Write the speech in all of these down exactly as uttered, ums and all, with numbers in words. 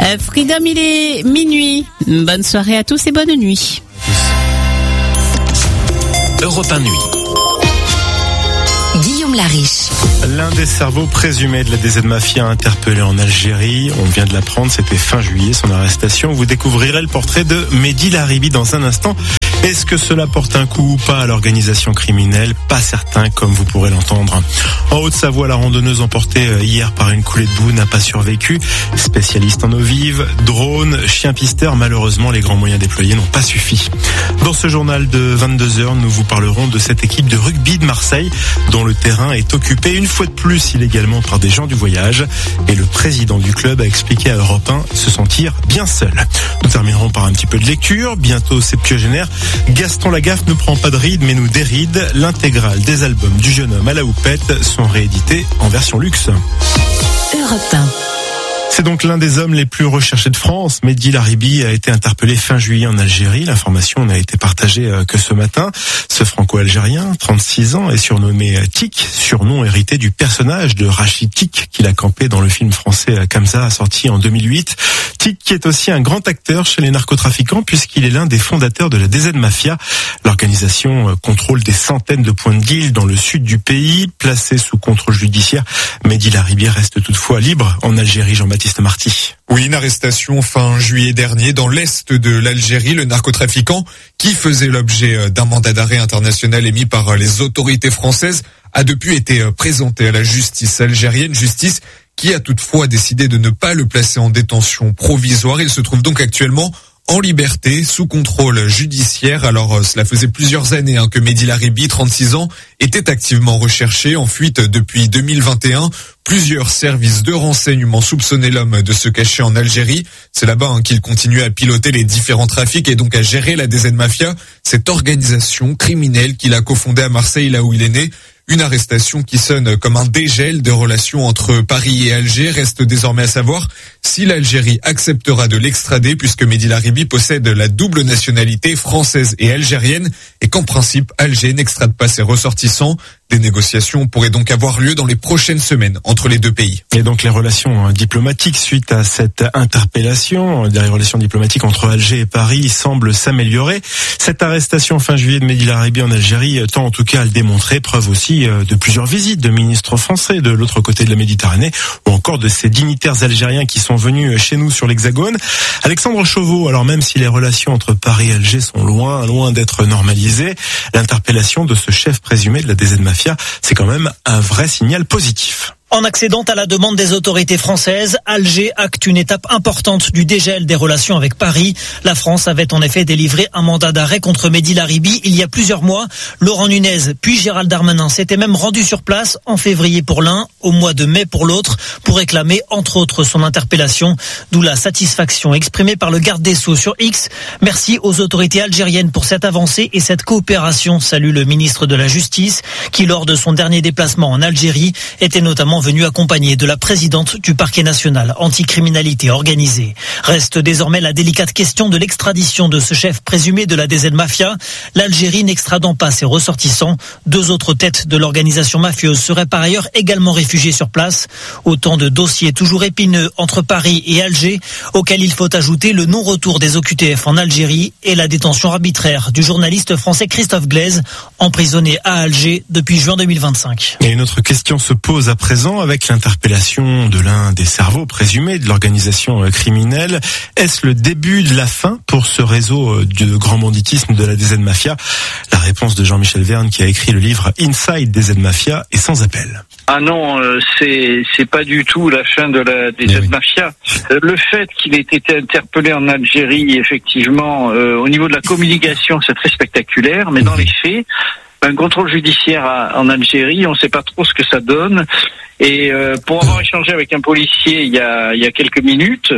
Euh, Freedom, il est minuit. Bonne soirée à tous et bonne nuit. Europe un Nuit. Guillaume Lariche. L'un des cerveaux présumés de la D Z Mafia interpellé en Algérie. On vient de l'apprendre, c'était fin juillet, son arrestation. Vous découvrirez le portrait de Mehdi Laribi dans un instant. Est-ce que cela porte un coup ou pas à l'organisation criminelle? Pas certain, comme vous pourrez l'entendre. En Haute-Savoie, la randonneuse emportée hier par une coulée de boue n'a pas survécu. Spécialiste en eau vive, drone, chien pisteur, malheureusement, les grands moyens déployés n'ont pas suffi. Dans ce journal de vingt-deux heures, nous vous parlerons de cette équipe de rugby de Marseille, dont le terrain est occupé une fois de plus illégalement par des gens du voyage. Et le président du club a expliqué à Europe un se sentir bien seul. Nous terminerons par un petit peu de lecture, bientôt septuagénaire. Gaston Lagaffe ne prend pas de ride mais nous déride. L'intégrale des albums du jeune homme à la houppette sont réédités en version luxe. Europe un. C'est donc l'un des hommes les plus recherchés de France. Mehdi Laribi a été interpellé fin juillet en Algérie. L'information n'a été partagée que ce matin. Ce franco-algérien, trente-six ans, est surnommé Tic, surnom hérité du personnage de Rachid Tic qu'il a campé dans le film français Kamza, sorti en deux mille huit. Tic qui est aussi un grand acteur chez les narcotrafiquants puisqu'il est l'un des fondateurs de la D Z Mafia. L'organisation contrôle des centaines de points de deal dans le sud du pays, placé sous contrôle judiciaire. Mehdi Laribi reste toutefois libre en Algérie. Jean-Baptiste Marty. Oui, une arrestation fin juillet dernier dans l'est de l'Algérie. Le narcotrafiquant qui faisait l'objet d'un mandat d'arrêt international émis par les autorités françaises a depuis été présenté à la justice algérienne, justice qui a toutefois décidé de ne pas le placer en détention provisoire. Il se trouve donc actuellement en liberté, sous contrôle judiciaire. Alors, cela faisait plusieurs années hein, que Mehdi Laribi, trente-six ans, était activement recherché, en fuite depuis deux mille vingt et un. Plusieurs services de renseignement soupçonnaient l'homme de se cacher en Algérie. C'est là-bas hein, qu'il continuait à piloter les différents trafics et donc à gérer la D Z Mafia, cette organisation criminelle qu'il a cofondée à Marseille, là où il est né. Une arrestation qui sonne comme un dégel des relations entre Paris et Alger. Reste désormais à savoir si l'Algérie acceptera de l'extrader puisque Mehdi Laribi possède la double nationalité française et algérienne et qu'en principe, Alger n'extrade pas ses ressortissants. Des négociations pourraient donc avoir lieu dans les prochaines semaines entre les deux pays. Et donc les relations diplomatiques suite à cette interpellation, les relations diplomatiques entre Alger et Paris semblent s'améliorer. Cette arrestation fin juillet de Mehdi Laribi en Algérie tend en tout cas à le démontrer, preuve aussi de plusieurs visites de ministres français de l'autre côté de la Méditerranée ou encore de ces dignitaires algériens qui sont venus chez nous sur l'Hexagone. Alexandre Chauveau, alors même si les relations entre Paris et Alger sont loin, loin d'être normalisées, l'interpellation de ce chef présumé de la D Z Mafia, c'est quand même un vrai signal positif. En accédant à la demande des autorités françaises, Alger acte une étape importante du dégel des relations avec Paris. La France avait en effet délivré un mandat d'arrêt contre Mehdi Laribi il y a plusieurs mois. Laurent Nunez puis Gérald Darmanin s'étaient même rendus sur place en février pour l'un, au mois de mai pour l'autre, pour réclamer entre autres son interpellation. D'où la satisfaction exprimée par le garde des Sceaux sur X. Merci aux autorités algériennes pour cette avancée et cette coopération, salue le ministre de la Justice, qui lors de son dernier déplacement en Algérie était notamment venu accompagné de la présidente du parquet national anticriminalité organisée. Reste désormais la délicate question de l'extradition de ce chef présumé de la D Z Mafia. L'Algérie n'extradant pas ses ressortissants, deux autres têtes de l'organisation mafieuse seraient par ailleurs également réfugiées sur place. Autant de dossiers toujours épineux entre Paris et Alger, auxquels il faut ajouter le non-retour des O Q T F en Algérie et la détention arbitraire du journaliste français Christophe Glaise, emprisonné à Alger depuis juin deux mille vingt-cinq. Et une autre question se pose à présent avec l'interpellation de l'un des cerveaux présumés de l'organisation criminelle. Est-ce le début de la fin pour ce réseau de grand banditisme de la D Z Mafia? La réponse de Jean-Michel Verne qui a écrit le livre Inside D Z Mafia est sans appel. Ah non, euh, c'est c'est pas du tout la fin de la D Z oui. Mafia. Euh, le fait qu'il ait été interpellé en Algérie, effectivement, euh, au niveau de la communication, c'est très spectaculaire, mais dans les faits, un contrôle judiciaire à, en Algérie, on ne sait pas trop ce que ça donne. Et euh, pour avoir échangé avec un policier il y a, il y a quelques minutes,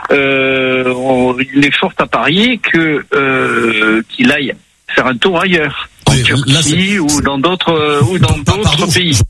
euh, on, il est fort à parier que euh, qu'il aille faire un tour ailleurs, en oui, Turquie ou dans d'autres ou dans d'autres pays.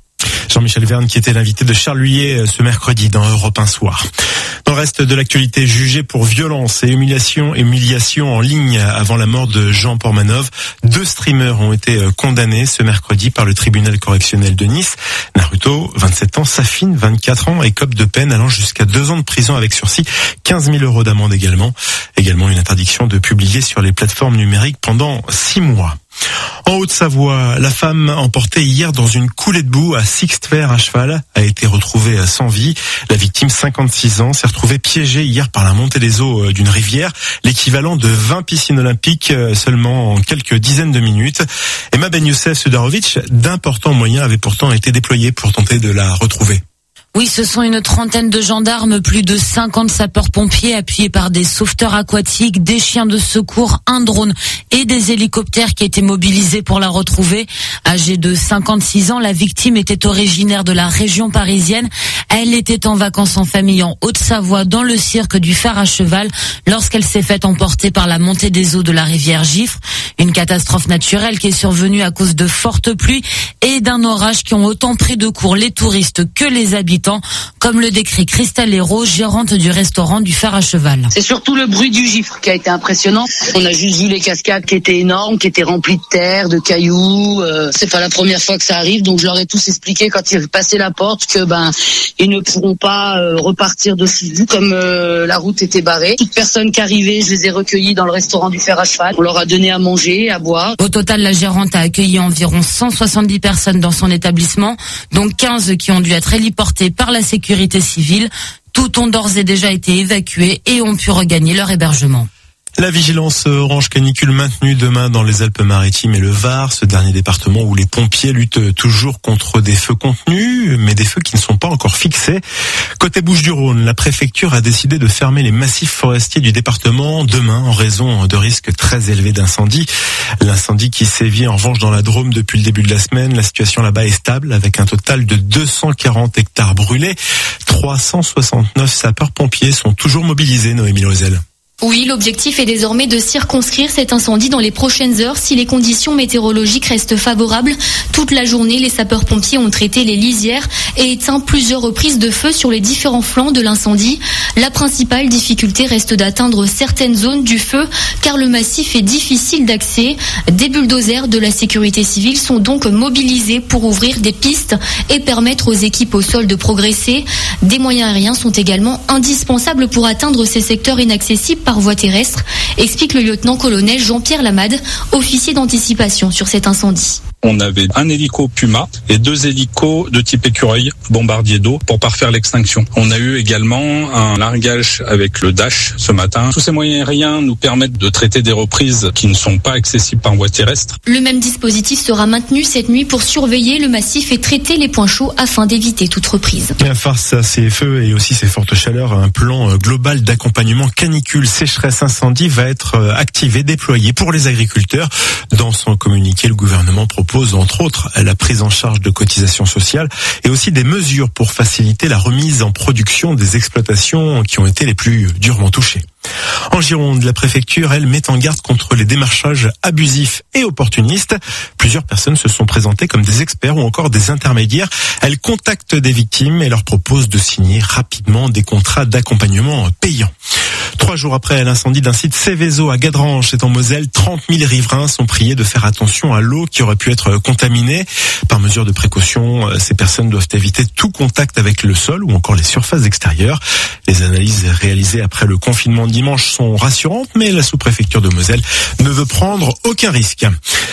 Jean-Michel Verne qui était l'invité de Charles Luyet ce mercredi dans Europe un Soir. Dans le reste de l'actualité, jugé pour violence et humiliation, humiliation en ligne avant la mort de Jean Pormanov, deux streamers ont été condamnés ce mercredi par le tribunal correctionnel de Nice. Naruto, vingt-sept ans, Safine, vingt-quatre ans, écope de peine allant jusqu'à deux ans de prison avec sursis, quinze mille euros d'amende également. Également une interdiction de publier sur les plateformes numériques pendant six mois. En Haute-Savoie, la femme emportée hier dans une coulée de boue à Sixtver à cheval a été retrouvée sans vie. La victime, cinquante-six ans, s'est retrouvée piégée hier par la montée des eaux d'une rivière, l'équivalent de vingt piscines olympiques seulement en quelques dizaines de minutes. Emma Ben Youssef Sudarovic, d'importants moyens avaient pourtant été déployés pour tenter de la retrouver. Oui, ce sont une trentaine de gendarmes, plus de cinquante sapeurs-pompiers appuyés par des sauveteurs aquatiques, des chiens de secours, un drone et des hélicoptères qui étaient mobilisés pour la retrouver. Âgée de cinquante-six ans, la victime était originaire de la région parisienne. Elle était en vacances en famille en Haute-Savoie dans le cirque du Fer à cheval lorsqu'elle s'est faite emporter par la montée des eaux de la rivière Giffre. Une catastrophe naturelle qui est survenue à cause de fortes pluies et d'un orage qui ont autant pris de court les touristes que les habitants, comme le décrit Christelle Hérault, gérante du restaurant du Fer à cheval. C'est surtout le bruit du gifre qui a été impressionnant. On a juste vu les cascades qui étaient énormes, qui étaient remplies de terre, de cailloux. Euh, c'est pas la première fois que ça arrive, donc je leur ai tous expliqué quand ils passaient la porte que ben ils ne pourront pas euh, repartir de vu comme euh, la route était barrée. Toutes personnes qui arrivaient, je les ai recueillies dans le restaurant du Fer à cheval. On leur a donné à manger, à boire. Au total, la gérante a accueilli environ cent soixante-dix personnes dans son établissement, dont quinze qui ont dû être héliportées par la sécurité civile. Toutes ont d'ores et déjà été évacuées et ont pu regagner leur hébergement. La vigilance orange canicule maintenue demain dans les Alpes-Maritimes et le Var, ce dernier département où les pompiers luttent toujours contre des feux contenus, mais des feux qui ne sont pas encore fixés. Côté Bouches-du-Rhône, la préfecture a décidé de fermer les massifs forestiers du département demain en raison de risques très élevés d'incendie. L'incendie qui sévit en revanche dans la Drôme depuis le début de la semaine, la situation là-bas est stable avec un total de deux cent quarante hectares brûlés. trois cent soixante-neuf sapeurs-pompiers sont toujours mobilisés, Noémie Loisel. Oui, l'objectif est désormais de circonscrire cet incendie dans les prochaines heures si les conditions météorologiques restent favorables. Toute la journée, les sapeurs-pompiers ont traité les lisières et éteint plusieurs reprises de feu sur les différents flancs de l'incendie. La principale difficulté reste d'atteindre certaines zones du feu car le massif est difficile d'accès. Des bulldozers de la sécurité civile sont donc mobilisés pour ouvrir des pistes et permettre aux équipes au sol de progresser. Des moyens aériens sont également indispensables pour atteindre ces secteurs inaccessibles par voie terrestre, explique le lieutenant-colonel Jean-Pierre Lamade, officier d'anticipation sur cet incendie. On avait un hélico Puma et deux hélicos de type écureuil, bombardier d'eau, pour parfaire l'extinction. On a eu également un largage avec le Dash ce matin. Tous ces moyens aériens nous permettent de traiter des reprises qui ne sont pas accessibles par voie terrestre. Le même dispositif sera maintenu cette nuit pour surveiller le massif et traiter les points chauds afin d'éviter toute reprise. Et face à ces feux et aussi ces fortes chaleurs, un plan global d'accompagnement canicule, sécheresse, incendie va être activé, déployé pour les agriculteurs. Dans son communiqué, le gouvernement propose entre autres la prise en charge de cotisations sociales et aussi des mesures pour faciliter la remise en production des exploitations qui ont été les plus durement touchées. En Gironde, la préfecture, elle, met en garde contre les démarchages abusifs et opportunistes. Plusieurs personnes se sont présentées comme des experts ou encore des intermédiaires. Elle contacte des victimes et leur propose de signer rapidement des contrats d'accompagnement payants. Trois jours après l'incendie d'un site Céveso à Gadrange, c'est en Moselle, trente mille riverains sont priés de faire attention à l'eau qui aurait pu être contaminée. Par mesure de précaution, ces personnes doivent éviter tout contact avec le sol ou encore les surfaces extérieures. Les analyses réalisées après le confinement de dimanche sont rassurantes, mais la sous-préfecture de Moselle ne veut prendre aucun risque.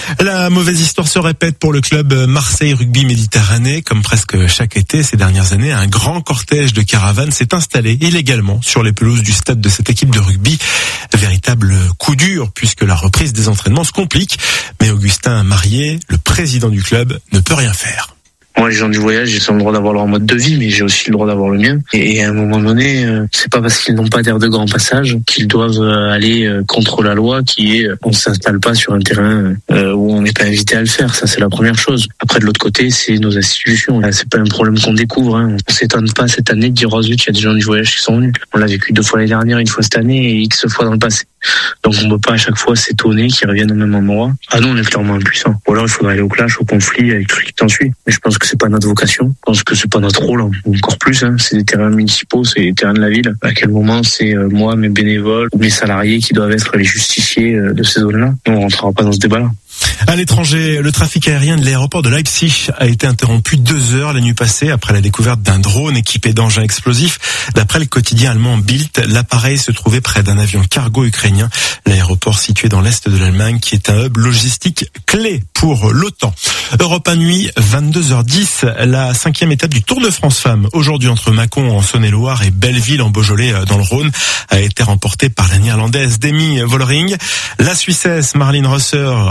La mauvaise histoire se répète pour le club Marseille Rugby Méditerranée. Comme presque chaque été ces dernières années, un grand cortège de caravanes s'est installé illégalement sur les pelouses du stade de cette équipe de rugby. Véritable coup dur puisque la reprise des entraînements se complique. Mais Augustin Marié, le président du club, ne peut rien faire. Moi, les gens du voyage, ils ont le droit d'avoir leur mode de vie, mais j'ai aussi le droit d'avoir le mien. Et à un moment donné, euh, c'est pas parce qu'ils n'ont pas d'air de grand passage qu'ils doivent euh, aller euh, contre la loi, qui est euh, on s'installe pas sur un terrain euh, où on n'est pas invité à le faire. Ça, c'est la première chose. Après, de l'autre côté, c'est nos institutions. Là, c'est pas un problème qu'on découvre. Hein. On s'étonne pas cette année de dire oh zut, il y a des gens du voyage qui sont venus. On l'a vécu deux fois l'année dernière, une fois cette année et X fois dans le passé. Donc on peut pas à chaque fois s'étonner qu'ils reviennent au même endroit. Ah non, on est clairement impuissant. Ou alors il faudrait aller au clash, au conflit avec tout ce qui t'ensuit. Mais je pense que c'est pas notre vocation. Je pense que c'est pas notre rôle. Encore plus, hein. C'est des terrains municipaux, c'est des terrains de la ville. À quel moment c'est euh, moi, mes bénévoles ou mes salariés qui doivent être les justiciers euh, de ces zones-là? Nous, on rentrera pas dans ce débat-là. À l'étranger, le trafic aérien de l'aéroport de Leipzig a été interrompu deux heures la nuit passée après la découverte d'un drone équipé d'engins explosifs. D'après le quotidien allemand Bild, l'appareil se trouvait près d'un avion cargo ukrainien. L'aéroport situé dans l'est de l'Allemagne qui est un hub logistique clé pour l'OTAN. Europe un nuit, vingt-deux heures dix, la cinquième étape du Tour de France Femmes. Aujourd'hui entre Mâcon en Saône-et-Loire et Belleville en Beaujolais dans le Rhône a été remportée par la néerlandaise Demi Vollering. La Suissesse Marlene Rosser